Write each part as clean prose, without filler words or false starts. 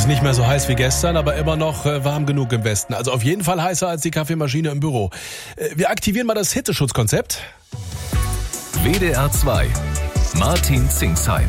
nicht mehr so heiß wie gestern, aber immer noch warm genug im Westen. Also auf jeden Fall heißer als die Kaffeemaschine im Büro. Wir aktivieren mal das Hitzeschutzkonzept. WDR 2. Martin Zingsheim.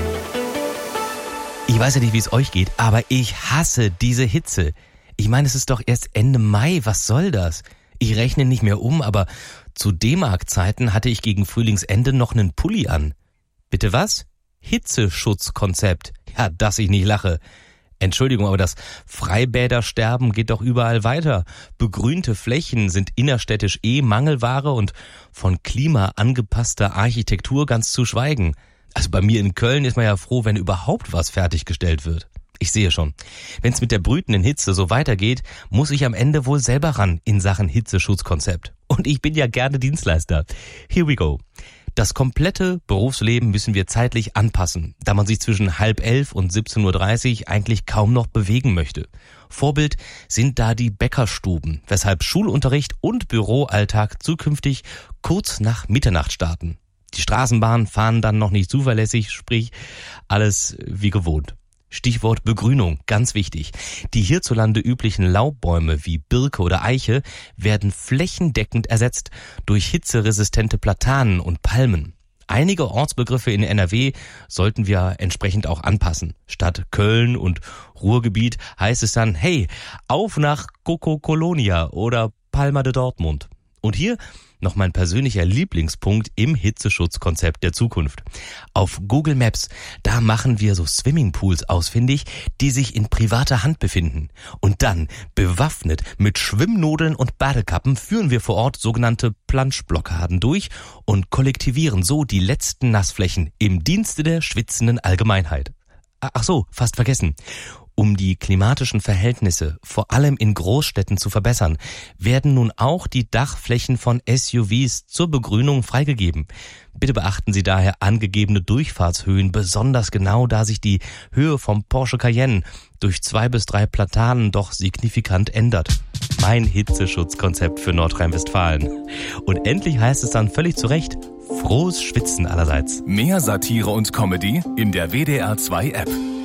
Ich weiß ja nicht, wie es euch geht, aber ich hasse diese Hitze. Ich meine, es ist doch erst Ende Mai, was soll das? Ich rechne nicht mehr um, aber zu D-Mark-Zeiten hatte ich gegen Frühlingsende noch einen Pulli an. Bitte was? Hitzeschutzkonzept. Ja, dass ich nicht lache. Entschuldigung, aber das Freibädersterben geht doch überall weiter. Begrünte Flächen sind innerstädtisch Mangelware und von Klima angepasster Architektur ganz zu schweigen. Also bei mir in Köln ist man ja froh, wenn überhaupt was fertiggestellt wird. Ich sehe schon, wenn es mit der brütenden Hitze so weitergeht, muss ich am Ende wohl selber ran in Sachen Hitzeschutzkonzept. Und ich bin ja gerne Dienstleister. Here we go. Das komplette Berufsleben müssen wir zeitlich anpassen, da man sich zwischen 10:30 und 17:30 Uhr eigentlich kaum noch bewegen möchte. Vorbild sind da die Bäckerstuben, weshalb Schulunterricht und Büroalltag zukünftig kurz nach Mitternacht starten. Die Straßenbahnen fahren dann noch nicht zuverlässig, sprich alles wie gewohnt. Stichwort Begrünung, ganz wichtig. Die hierzulande üblichen Laubbäume wie Birke oder Eiche werden flächendeckend ersetzt durch hitzeresistente Platanen und Palmen. Einige Ortsbegriffe in NRW sollten wir entsprechend auch anpassen. Statt Köln und Ruhrgebiet heißt es dann, hey, auf nach Coco Colonia oder Palma de Dortmund. Und hier noch mein persönlicher Lieblingspunkt im Hitzeschutzkonzept der Zukunft. Auf Google Maps, da machen wir so Swimmingpools ausfindig, die sich in privater Hand befinden. Und dann, bewaffnet mit Schwimmnudeln und Badekappen, führen wir vor Ort sogenannte Planschblockaden durch und kollektivieren so die letzten Nassflächen im Dienste der schwitzenden Allgemeinheit. Ach so, fast vergessen. Um die klimatischen Verhältnisse, vor allem in Großstädten, zu verbessern, werden nun auch die Dachflächen von SUVs zur Begrünung freigegeben. Bitte beachten Sie daher angegebene Durchfahrtshöhen besonders genau, da sich die Höhe vom Porsche Cayenne durch 2 bis 3 Platanen doch signifikant ändert. Mein Hitzeschutzkonzept für Nordrhein-Westfalen. Und endlich heißt es dann völlig zu Recht, frohes Schwitzen allerseits. Mehr Satire und Comedy in der WDR 2 App.